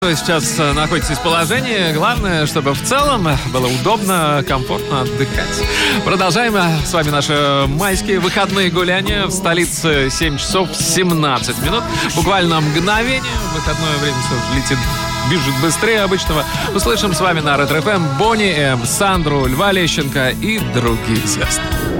Вы сейчас находитесь в положении. Главное, чтобы в целом было удобно, комфортно отдыхать. Продолжаем с вами наши майские выходные гуляния. В столице 7 часов 17 минут. Буквально мгновение. Выходное время все летит, бежит быстрее обычного. Услышим с вами на Ретро ФМ Бонни М, Сандру, Льва Лещенко и других звезд.